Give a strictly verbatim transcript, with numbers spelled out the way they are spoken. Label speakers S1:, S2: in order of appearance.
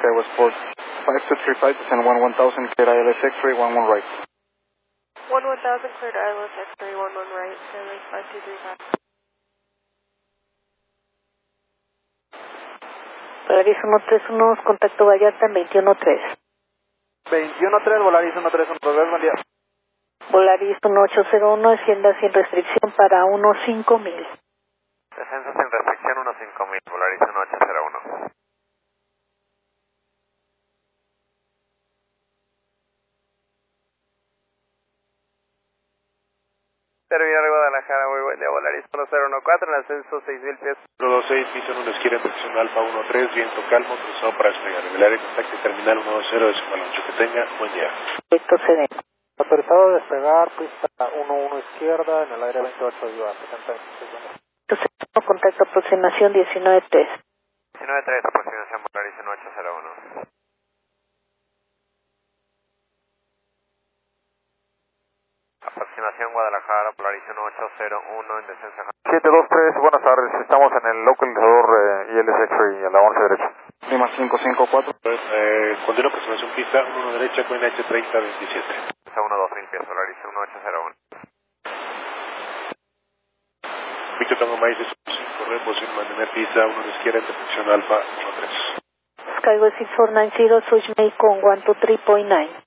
S1: Skywestport five two three five, descend one one thousand, clear I L S X-ray, one one right.
S2: one one thousand, cleared I L S X-ray, one one right, Stanley five two three five.
S3: Volaris uno tres uno, contacto Vallarta veintiuno tres.
S4: veintiuno tres, Volaris uno tres uno, buen día.
S3: Volaris uno ocho cero uno, descienda sin restricción para uno cinco mil.
S5: Descenso sin restricción uno cinco mil, Volaris uno ocho cero uno. Terminal Guadalajara, muy buen día, Volaris uno cero uno cuatro, en ascenso seis mil pies.
S6: uno dos seis, piso en una esquina en dirección Alfa uno tres, viento calmo, cruzado para despegar. El área de contacto terminal uno dos cero, decimal ocho. Que tenga buen día.
S3: Esto se ve.
S4: Autorizado a despegar, pista uno uno izquierda, en el aire veintiocho, iba a setenta y seis.
S3: Entonces, contacto aproximación diecinueve tres.
S5: diecinueve tres, aproximación Volaris uno ocho cero uno. Aproximación Guadalajara, Polaris uno ocho cero uno en descenso.
S4: siete dos tres, buenas tardes, estamos en el localizador eh, I L S X-ray a la once derecha.
S1: Lima cinco cinco cuatro.
S6: Pues, eh, continúa aproximación pista uno derecha, con H treinta veintisiete.
S5: uno dos mil pies, Polaris uno ocho cero uno.
S6: Víctor Tango Maíz de cinco, reposición mantener pista uno de izquierda en dirección Alfa uno tres.
S3: Skyway six four nine zero, Switch May con one two three point nine.